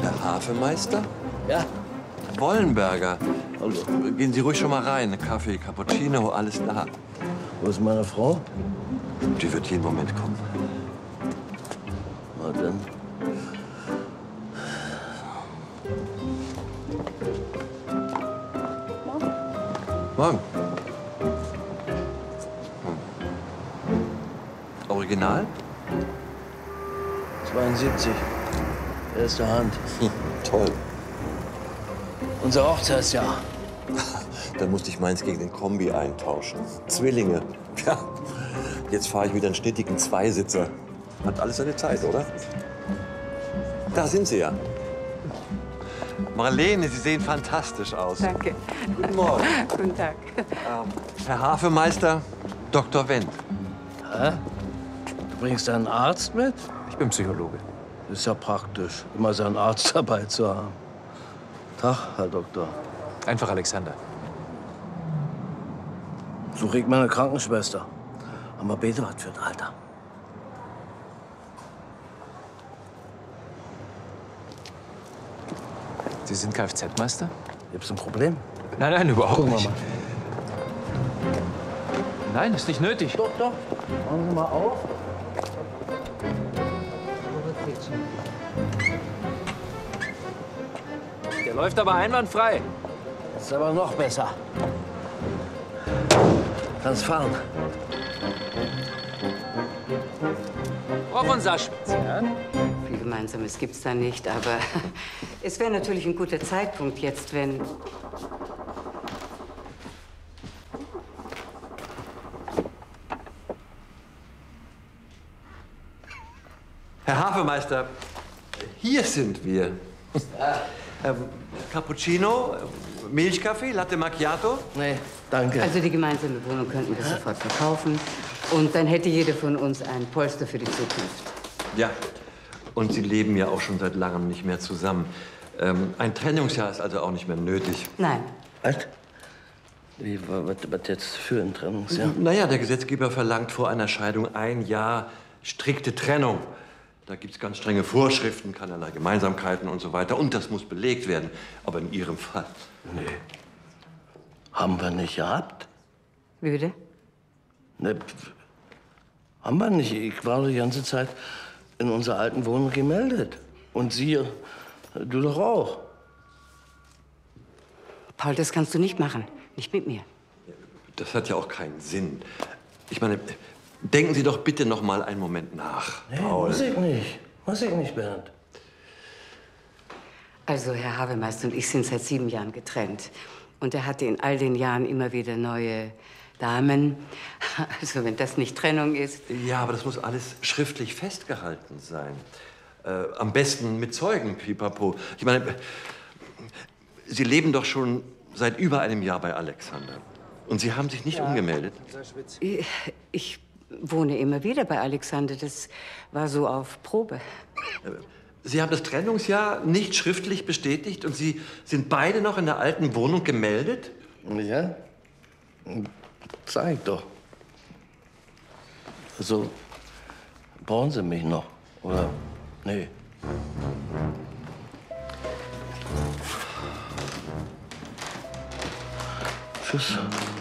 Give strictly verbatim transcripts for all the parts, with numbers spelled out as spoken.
Herr Hafenmeister? Ja. Wollenberger. Hallo. Gehen Sie ruhig schon mal rein. Kaffee, Cappuccino, alles da. Wo ist meine Frau? Die wird jeden Moment kommen. Na dann. Morgen. Hm. Original? zweiundsiebzig. Erste Hand. Hm, toll. Unser Hochzeitsjahr. Da musste ich meins gegen den Kombi eintauschen. Zwillinge. Ja. Jetzt fahre ich wieder einen schnittigen Zweisitzer. Hat alles seine Zeit, oder? Da sind Sie ja. Marlene, Sie sehen fantastisch aus. Danke. Guten Morgen. Guten Tag. Ähm, Herr Hafenmeister, Doktor Wendt. Hä? Du bringst einen Arzt mit? Ich bin Psychologe. Ist ja praktisch, immer seinen Arzt dabei zu haben. Tag, Herr Doktor. Einfach Alexander. So regt meine Krankenschwester. Aber bitte was für ein Alter. Sie sind Kfz-Meister? Gibt's ein Problem? Nein, nein, überhaupt Gucken wir nicht. mal. Nein, ist nicht nötig. Doch, doch. Machen Sie mal auf. Der läuft aber einwandfrei. Ist aber noch besser. Kannst fahren. Frau von Saschwitz, ja? Viel Gemeinsames gibt's da nicht, aber es wäre natürlich ein guter Zeitpunkt jetzt, wenn... Herr Hafenmeister, hier sind wir. Ähm, Cappuccino, Milchkaffee, Latte Macchiato? Nee, danke. Also die gemeinsame Wohnung könnten wir sofort verkaufen. Und dann hätte jeder von uns ein Polster für die Zukunft. Ja. Und Sie leben ja auch schon seit langem nicht mehr zusammen. Ähm, ein Trennungsjahr ist also auch nicht mehr nötig. Nein. Was? Wie, was, was jetzt für ein Trennungsjahr? Naja, der Gesetzgeber verlangt vor einer Scheidung ein Jahr strikte Trennung. Da gibt es ganz strenge Vorschriften, keinerlei Gemeinsamkeiten und so weiter. Und das muss belegt werden. Aber in Ihrem Fall. Nee. Haben wir nicht gehabt? Wie bitte? Ne, pf- haben wir nicht. Ich war die ganze Zeit in unserer alten Wohnung gemeldet. Und Sie, du doch auch. Paul, das kannst du nicht machen. Nicht mit mir. Das hat ja auch keinen Sinn. Ich meine, denken Sie doch bitte noch mal einen Moment nach, Nee, Paul. muss ich nicht. Muss ich nicht, Bernd. Also, Herr Hafenmeister und ich sind seit sieben Jahren getrennt. Und er hatte in all den Jahren immer wieder neue Damen. Also, wenn das nicht Trennung ist. Ja, aber das muss alles schriftlich festgehalten sein. Äh, am besten mit Zeugen, pipapo. Ich meine, Sie leben doch schon seit über einem Jahr bei Alexander. Und Sie haben sich nicht umgemeldet. Ich, ich wohne immer wieder bei Alexander. Das war so auf Probe. Sie haben das Trennungsjahr nicht schriftlich bestätigt und Sie sind beide noch in der alten Wohnung gemeldet? Ja? Zeig doch. Also, brauchen Sie mich noch? Oder? Nee. Tschüss.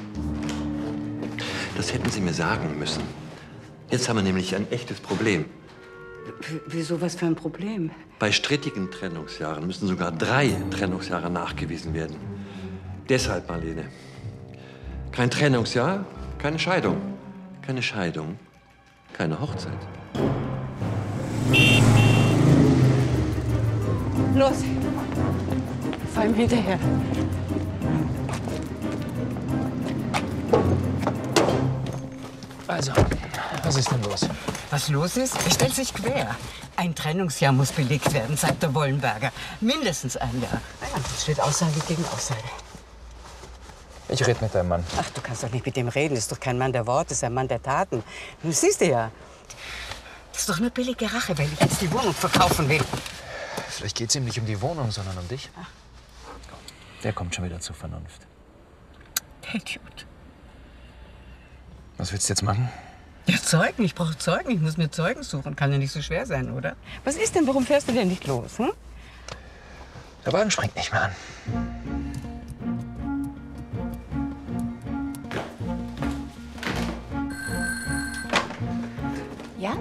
Das hätten Sie mir sagen müssen. Jetzt haben wir nämlich ein echtes Problem. W- Wieso, was für ein Problem? Bei strittigen Trennungsjahren müssen sogar drei Trennungsjahre nachgewiesen werden. Deshalb, Marlene, kein Trennungsjahr, keine Scheidung. Keine Scheidung, keine Hochzeit. Los, fahr ihm hinterher. Also, was ist denn los? Was los ist? Er stellt sich quer. Ein Trennungsjahr muss belegt werden, sagt der Wollenberger. Mindestens ein Jahr. Naja, das steht Aussage gegen Aussage. Ich rede mit deinem Mann. Ach, du kannst doch nicht mit dem reden. Ist doch kein Mann der Worte, ist ein Mann der Taten. Du siehst du ja. Das ist doch nur billige Rache, weil ich jetzt die Wohnung verkaufen will. Vielleicht geht es ihm nicht um die Wohnung, sondern um dich. Der kommt schon wieder zur Vernunft. Der Idiot. Was willst du jetzt machen? Ja, Zeugen. Ich brauche Zeugen. Ich muss mir Zeugen suchen. Kann ja nicht so schwer sein, oder? Was ist denn? Warum fährst du denn nicht los? Hm? Der Wagen springt nicht mehr an. Ja?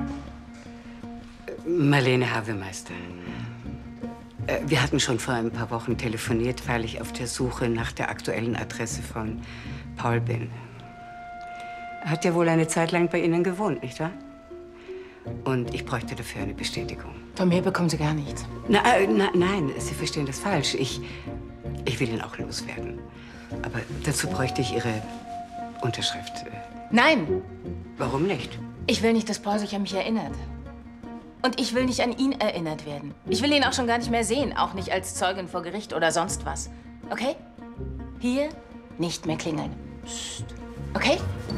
Marlene Havemeister. Äh, Wir hatten schon vor ein paar Wochen telefoniert, weil ich auf der Suche nach der aktuellen Adresse von Paul bin. Er hat ja wohl eine Zeit lang bei Ihnen gewohnt, nicht wahr? Und ich bräuchte dafür eine Bestätigung. Von mir bekommen Sie gar nichts. Na, äh, na, nein, Sie verstehen das falsch. Ich, ich will ihn auch loswerden. Aber dazu bräuchte ich Ihre Unterschrift. Äh, Nein! Warum nicht? Ich will nicht, dass Paul sich an mich erinnert. Und ich will nicht an ihn erinnert werden. Ich will ihn auch schon gar nicht mehr sehen. Auch nicht als Zeugin vor Gericht oder sonst was. Okay? Hier nicht mehr klingeln. Psst. Okay?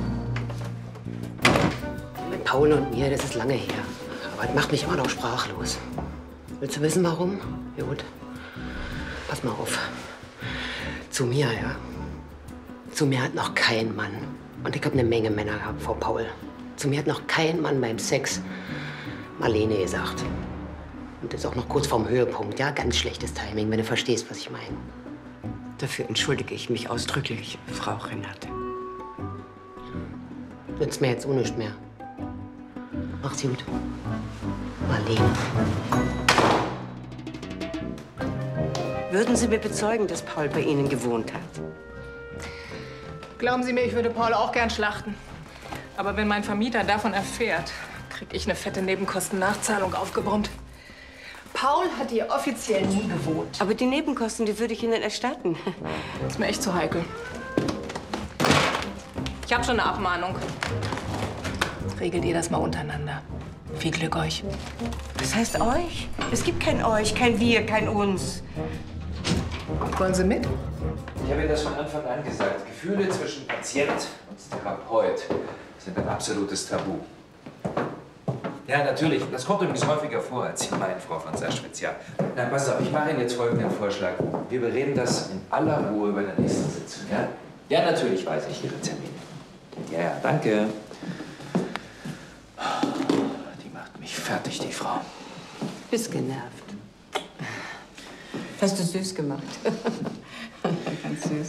Mit Paul und mir, das ist lange her. Aber das macht mich immer noch sprachlos. Willst du wissen, warum? Gut. Pass mal auf. Zu mir, ja? Zu mir hat noch kein Mann, und ich habe eine Menge Männer gehabt vor Paul. Zu mir hat noch kein Mann beim Sex Marlene gesagt. Und das ist auch noch kurz vorm Höhepunkt. Ja, ganz schlechtes Timing, wenn du verstehst, was ich meine. Dafür entschuldige ich mich ausdrücklich, Frau Renate. Nützt mir jetzt auch nichts mehr. Macht's gut. Marlene. Würden Sie mir bezeugen, dass Paul bei Ihnen gewohnt hat? Glauben Sie mir, ich würde Paul auch gern schlachten. Aber wenn mein Vermieter davon erfährt, krieg ich eine fette Nebenkostennachzahlung aufgebrummt. Paul hat hier offiziell nie gewohnt. Aber die Nebenkosten, die würde ich Ihnen erstatten. Das ist mir echt zu heikel. Ich habe schon eine Abmahnung. Regelt ihr das mal untereinander. Viel Glück euch. Was heißt euch? Es gibt kein euch, kein wir, kein uns. Wollen Sie mit? Ich habe Ihnen das von Anfang an gesagt. Gefühle zwischen Patient und Therapeut sind ein absolutes Tabu. Ja, natürlich. Das kommt übrigens häufiger vor, als Sie meinen, Frau von Saschwitz. Ja. Na, pass auf, ich mache Ihnen jetzt folgenden Vorschlag. Wir bereden das in aller Ruhe bei der nächsten Sitzung, ja? Ja, natürlich weiß ich Ihre Termine. Ja, ja, danke. Die macht mich fertig, die Frau. Bist genervt. Hast du süß gemacht. Ganz süß.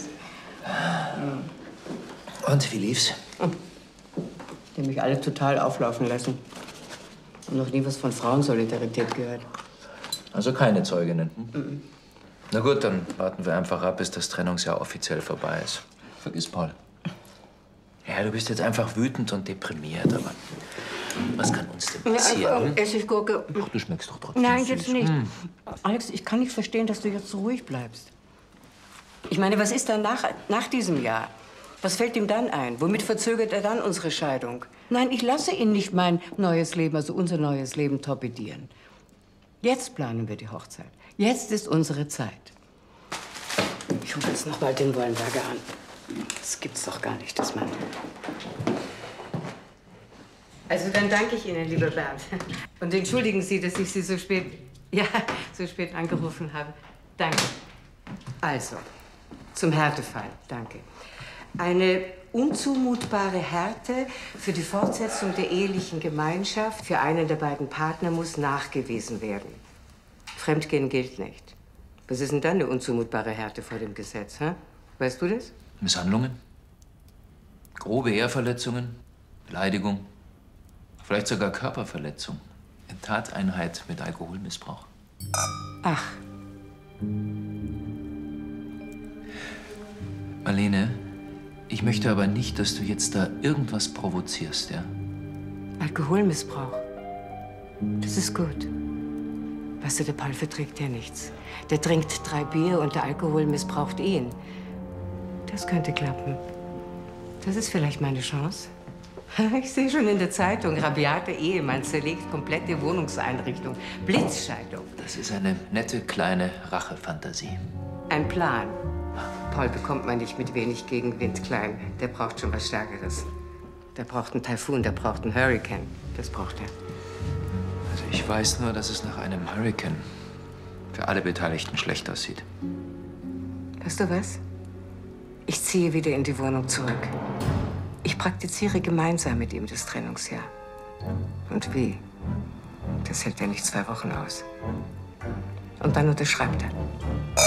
Und, wie lief's? Die haben mich alle total auflaufen lassen. Und noch nie was von Frauensolidarität gehört. Also keine Zeuginnen? Mhm. Na gut, dann warten wir einfach ab, bis das Trennungsjahr offiziell vorbei ist. Vergiss Paul. Ja, du bist jetzt einfach wütend und deprimiert, aber was kann uns denn passieren? Ja, Essiggurke. Ach, du schmeckst doch trotzdem Nein, süß. jetzt nicht. Hm. Alex, ich kann nicht verstehen, dass du jetzt so ruhig bleibst. Ich meine, was ist dann nach, nach diesem Jahr? Was fällt ihm dann ein? Womit verzögert er dann unsere Scheidung? Nein, ich lasse ihn nicht mein neues Leben, also unser neues Leben, torpedieren. Jetzt planen wir die Hochzeit. Jetzt ist unsere Zeit. Ich rufe jetzt noch mal den Wollenberger an. Das gibt's doch gar nicht, dass man... Also dann danke ich Ihnen, lieber Bernd. Und entschuldigen Sie, dass ich Sie so spät, ja, so spät angerufen habe. Danke. Also, zum Härtefall. Danke. Eine unzumutbare Härte für die Fortsetzung der ehelichen Gemeinschaft für einen der beiden Partner muss nachgewiesen werden. Fremdgehen gilt nicht. Was ist denn dann eine unzumutbare Härte vor dem Gesetz, hä? Weißt du das? Misshandlungen, grobe Ehrverletzungen, Beleidigung, vielleicht sogar Körperverletzung in Tateinheit mit Alkoholmissbrauch. Ach. Marlene, ich möchte aber nicht, dass du jetzt da irgendwas provozierst, ja? Alkoholmissbrauch. Das ist gut. Weißt du, der Paul verträgt ja nichts. Der trinkt drei Bier und der Alkohol missbraucht ihn. Das könnte klappen. Das ist vielleicht meine Chance. Ich sehe schon in der Zeitung, rabiater Ehemann zerlegt komplette Wohnungseinrichtung. Blitzscheidung. Das ist eine nette kleine Rachefantasie. Ein Plan. Paul bekommt man nicht mit wenig Gegenwind klein. Der braucht schon was Stärkeres. Der braucht einen Taifun, der braucht einen Hurrikan. Das braucht er. Also ich weiß nur, dass es nach einem Hurrikan für alle Beteiligten schlecht aussieht. Weißt du was? Ich ziehe wieder in die Wohnung zurück. Ich praktiziere gemeinsam mit ihm das Trennungsjahr. Und wie? Das hält ja nicht zwei Wochen aus. Und dann unterschreibt er.